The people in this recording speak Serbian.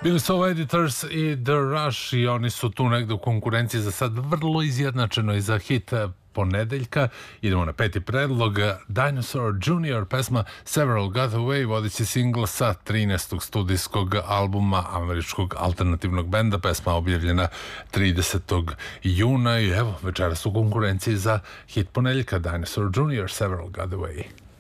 Bili su ovo Editors i The Rush i oni su tu negde u konkurenciji za sad vrlo izjednačeno i za hit ponedeljka. Idemo na peti predlog. Dinosaur Jr. pesma Several Got Away, vodeći singl sa 13. studijskog albuma američkog alternativnog benda. Pesma objavljena 30. juna i evo večeras u konkurenciji za hit ponedeljka Dinosaur Jr. Several Got Away.